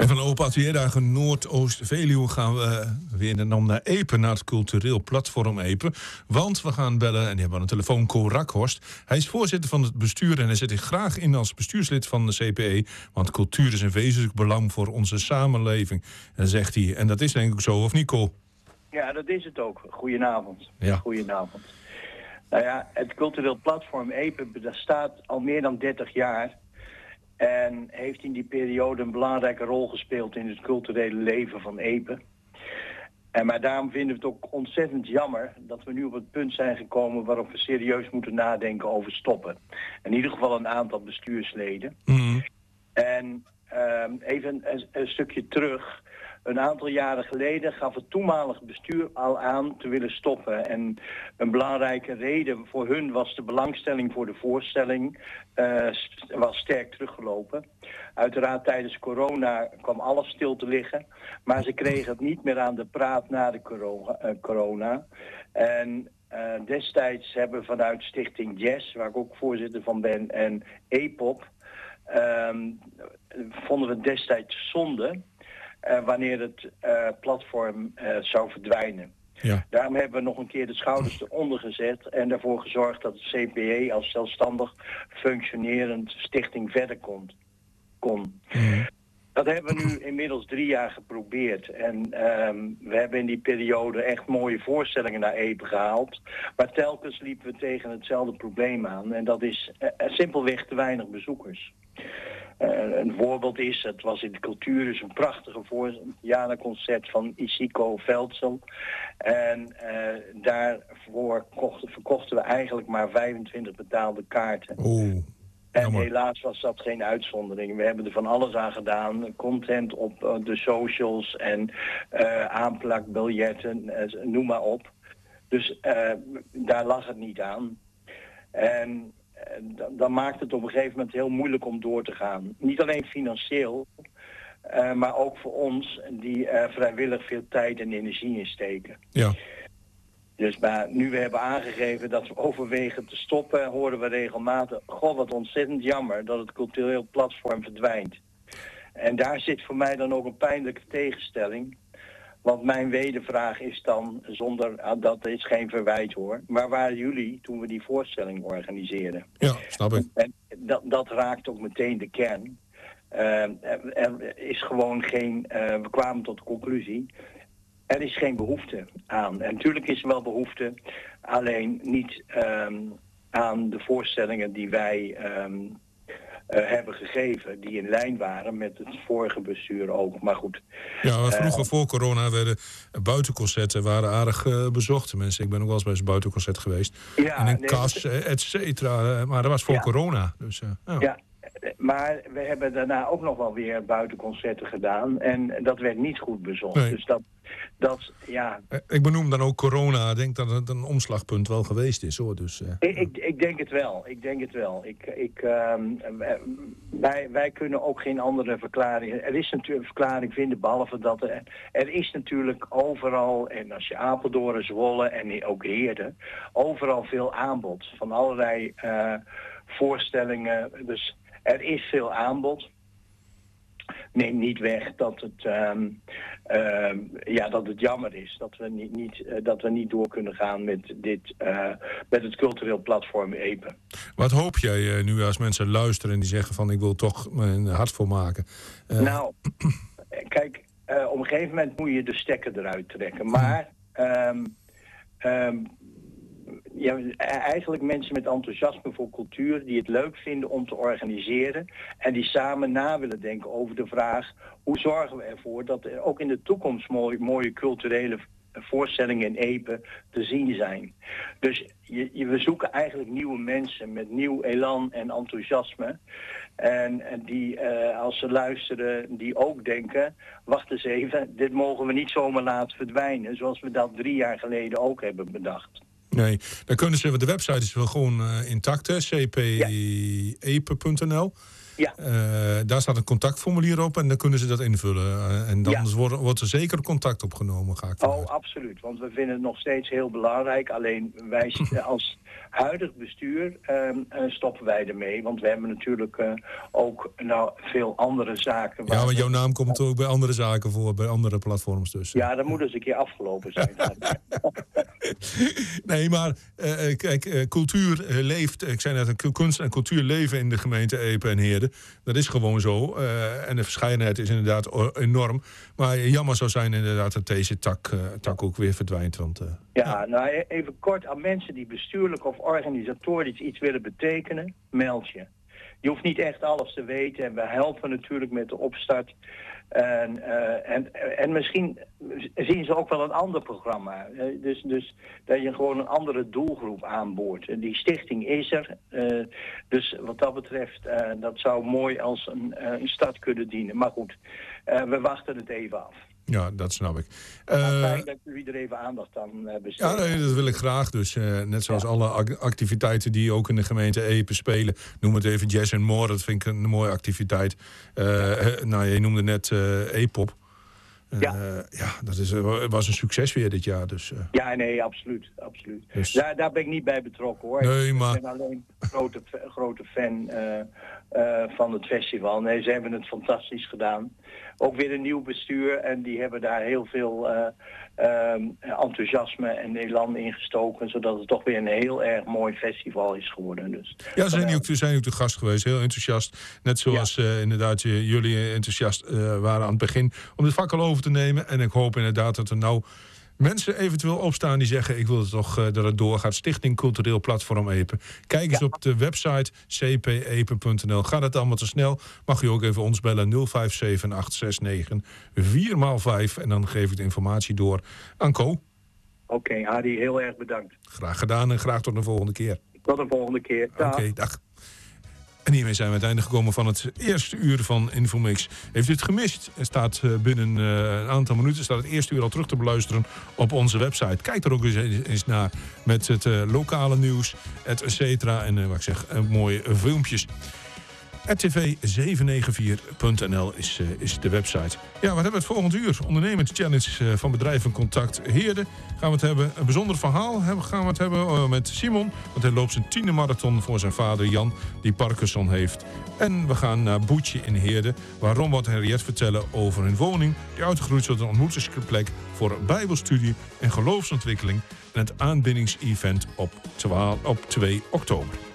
En van de Open Atelierdagen Noordoost-Veluwe gaan we weer naar Epe, naar het cultureel platform Epe. Want we gaan bellen, en die hebben we aan de telefoon, Ko Rakhorst. Hij is voorzitter van het bestuur en hij zet zich graag in als bestuurslid van de CPE. Want cultuur is een wezenlijk belang voor onze samenleving, zegt hij. En dat is denk ik zo, of niet, Ko? Ja, dat is het ook. Goedenavond. Ja. Goedenavond. Nou ja, het cultureel platform Epe bestaat al meer dan 30 jaar. En heeft in die periode een belangrijke rol gespeeld in het culturele leven van Epe. Maar daarom vinden we het ook ontzettend jammer dat we nu op het punt zijn gekomen waarop we serieus moeten nadenken over stoppen. In ieder geval een aantal bestuursleden. Mm-hmm. En even een stukje terug. Een aantal jaren geleden gaf het toenmalige bestuur al aan te willen stoppen. En een belangrijke reden voor hun was de belangstelling voor de voorstelling was sterk teruggelopen. Uiteraard tijdens corona kwam alles stil te liggen. Maar ze kregen het niet meer aan de praat na de corona. En destijds hebben we vanuit Stichting Jazz, waar ik ook voorzitter van ben, en EPOP, vonden we het destijds zonde wanneer het platform zou verdwijnen. Ja. Daarom hebben we nog een keer de schouders eronder gezet en ervoor gezorgd dat het CPE als zelfstandig functionerend stichting verder kon. Mm-hmm. Dat hebben we nu inmiddels 3 jaar geprobeerd. En we hebben in die periode echt mooie voorstellingen naar Epe gehaald. Maar telkens liepen we tegen hetzelfde probleem aan. En dat is simpelweg te weinig bezoekers. Een voorbeeld is, het was in de cultuur, is een prachtige Jana-concert van Isiko Veldsel. En daarvoor verkochten we eigenlijk maar 25 betaalde kaarten. En helaas was dat geen uitzondering. We hebben er van alles aan gedaan. Content op de socials en aanplakbiljetten, noem maar op. Dus daar lag het niet aan. En dan maakt het op een gegeven moment heel moeilijk om door te gaan. Niet alleen financieel, maar ook voor ons die vrijwillig veel tijd en energie in steken. Ja. Dus maar nu we hebben aangegeven dat we overwegen te stoppen, horen we regelmatig, goh, wat ontzettend jammer dat het cultureel platform verdwijnt. En daar zit voor mij dan ook een pijnlijke tegenstelling. Want mijn wedervraag is dan, zonder dat is geen verwijt hoor, maar waar jullie toen we die voorstelling organiseerden? Ja, snap ik. En dat raakt ook meteen de kern. Er is gewoon geen, we kwamen tot de conclusie, er is geen behoefte aan. En natuurlijk is er wel behoefte, alleen niet aan de voorstellingen die wij hebben gegeven, die in lijn waren met het vorige bestuur ook. Maar goed. Ja, vroeger voor corona werden buitenconcerten waren aardig bezocht. Mensen, ik ben ook wel eens bij zo'n buitenconcert geweest. Ja, en een kas, et cetera. Maar dat was voor corona. Dus, ja, maar we hebben daarna ook nog wel weer buitenconcerten gedaan. En dat werd niet goed bezocht. Nee. Dus dat, ja. Ik benoem dan ook corona. Ik denk dat het een omslagpunt wel geweest is, hoor. Dus, Ik denk het wel. Wij kunnen ook geen andere verklaring. Er is natuurlijk een verklaring vinden, behalve dat er is natuurlijk overal, en als je Apeldoorn, Zwolle en ook Heerden, overal veel aanbod van allerlei voorstellingen. Dus er is veel aanbod. Neem niet weg dat het jammer is dat we niet door kunnen gaan met het cultureel platform Epe. Wat hoop jij nu als mensen luisteren en die zeggen van ik wil toch mijn hart voor maken? Nou, kijk, op een gegeven moment moet je de stekker eruit trekken. Maar eigenlijk mensen met enthousiasme voor cultuur die het leuk vinden om te organiseren en die samen na willen denken over de vraag hoe zorgen we ervoor dat er ook in de toekomst mooie culturele voorstellingen in Epe te zien zijn. Dus we zoeken eigenlijk nieuwe mensen met nieuw elan en enthousiasme. En die, als ze luisteren, die ook denken, wacht eens even, dit mogen we niet zomaar laten verdwijnen, zoals we dat 3 jaar geleden ook hebben bedacht. Nee, dan kunnen ze, de website is wel gewoon intact, cpepe.nl. Ja. Daar staat een contactformulier op en dan kunnen ze dat invullen. En dan wordt er zeker contact opgenomen, ga ik vanuit. Absoluut. Want we vinden het nog steeds heel belangrijk. Alleen wij als huidig bestuur stoppen wij ermee. Want we hebben natuurlijk ook veel andere zaken. Ja, want jouw naam komt ook bij andere zaken voor, bij andere platforms dus. Ja, dat moet eens een keer afgelopen zijn. Nee, maar kijk, cultuur leeft. Ik zei net, kunst en cultuur leven in de gemeente Epe en Heerde. Dat is gewoon zo. En de verscheidenheid is inderdaad enorm. Maar jammer zou zijn inderdaad dat deze tak ook weer verdwijnt. Want, even kort aan mensen die bestuurlijk of organisatorisch iets willen betekenen, meld je. Je hoeft niet echt alles te weten en we helpen natuurlijk met de opstart. En misschien zien ze ook wel een ander programma. Dus dat je gewoon een andere doelgroep aanboort. Die stichting is er. Dus wat dat betreft, dat zou mooi als een start kunnen dienen. Maar goed, we wachten het even af. Ja, dat snap ik. Fijn dat jullie er even aandacht aan besteden. Ja, nee, dat wil ik graag. Dus net zoals alle activiteiten die ook in de gemeente Epe spelen. Noem het even Jazz and More, dat vind ik een mooie activiteit. Je noemde net E-pop. Dat was een succes weer dit jaar. Dus, Ja, nee, absoluut. Dus... Daar ben ik niet bij betrokken, hoor. Nee, maar... Ik ben alleen grote fan van het festival. Nee, ze hebben het fantastisch gedaan. Ook weer een nieuw bestuur en die hebben daar heel veel enthousiasme en elan in gestoken, zodat het toch weer een heel erg mooi festival is geworden. Dus, ja, ze zijn ook de gast geweest, heel enthousiast. Net zoals inderdaad jullie enthousiast waren aan het begin om het vak al over te nemen. En ik hoop inderdaad dat er nou mensen eventueel opstaan die zeggen, ik wil het toch dat het doorgaat. Stichting Cultureel Platform Epe. Kijk eens op de website cpepe.nl. Gaat het allemaal te snel? Mag u ook even ons bellen 057-869-4x5 en dan geef ik de informatie door aan Co. Oké, Harry, heel erg bedankt. Graag gedaan en graag tot de volgende keer. Tot de volgende keer. Oké, dag. En hiermee zijn we aan het einde gekomen van het eerste uur van Infomix. Heeft u het gemist? Er staat binnen een aantal minuten staat het eerste uur al terug te beluisteren op onze website. Kijk er ook eens naar met het lokale nieuws, et cetera. En mooie filmpjes. RTV794.nl is de website. Ja, wat hebben we het volgend uur? Ondernemerschallenge van Bedrijf en Contact Heerde. Gaan we het hebben. Een bijzonder verhaal gaan we het hebben met Simon. Want hij loopt zijn 10e marathon voor zijn vader Jan, die Parkinson heeft. En we gaan naar Boetje in Heerde, waar Ron en Henriette vertellen over hun woning, die uitgegroeid tot een ontmoetingsplek voor bijbelstudie en geloofsontwikkeling. En het aanbindingsevent op 2 oktober.